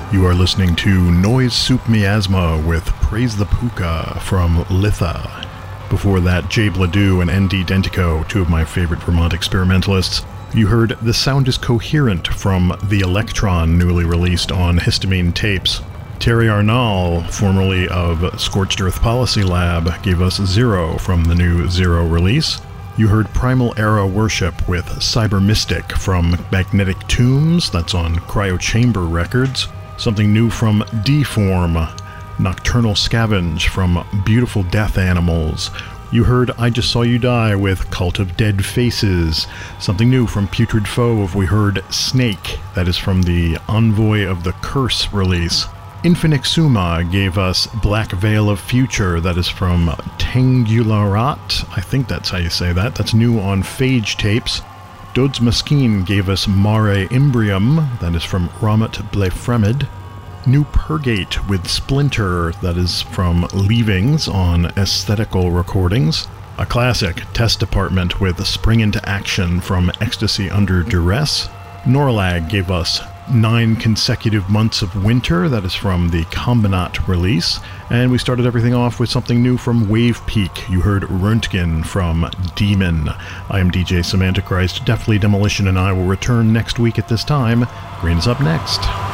You are listening to Noise Soup Miasma with Praise the Puka from Litha. Before that, Jay Bladue and ND Dentico, two of my favorite Vermont experimentalists. You heard The Sound is Coherent from The Electron, newly released on Histamine Tapes. Terry Arnall, formerly of Scorched Earth Policy Lab, gave us Zero from the new Zero release. You heard Primal Era Worship with Cyber Mystic from Magnetic Tombs, that's on Cryo Chamber Records. Something new from Deform, Nocturnal Scavenge from Beautiful Death Animals. You heard I Just Saw You Die with Cult of Dead Faces. Something new from Putrid Fauve, we heard Snake, that is from the Envoy of the Curse release. Infinixuma gave us Black Veil of Future, that is from Tangularat, I think that's how you say that, that's new on Phage Tapes. Dodds Maskeen gave us Mare Imbrium, that is from Ramat Blefremid. New Purgate with Splinter, that is from Leavings on Aesthetical Recordings. A classic, Test Department with Spring into Action from Ecstasy Under Duress. Norlag gave us 9 Consecutive Months of Winter, that is from the Combinat release. And we started everything off with something new from Wave Peak. You heard Röntgen from Demon. I am DJ Samantha Christ. Definitely Demolition and I will return next week at this time. Green is up next.